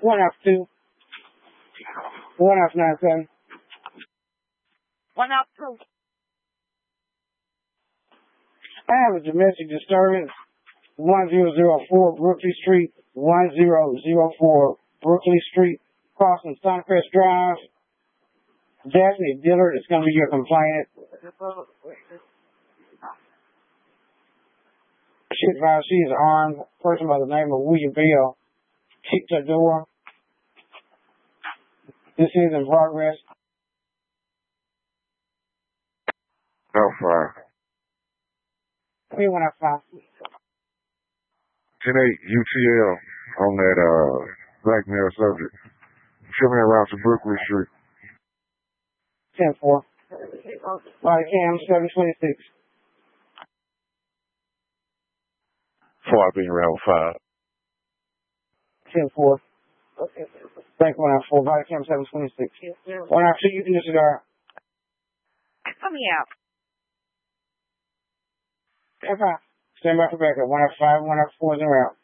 1 out 2. 1 out 97. 1 out 2. I have a domestic disturbance. 1004 Brooklyn Street. 1004 Brooklyn Street. Crossing Suncrest Drive. Daphne Dillard is going to be your complainant. She advised she is armed. A person by the name of William Bell kicked her door. This is in progress. L5. 1 out 5. 10-8 UTL on that black male subject. Show me around to Brooklyn Street. 10-4. Body cam 726. 4 being around 5. 10-4. Break 1 out 4. Body cam 726. 1 out 2. You can disregard. Come me out. 10-5. Stand by for backup. 1 out 5. 1 out 4 is in route.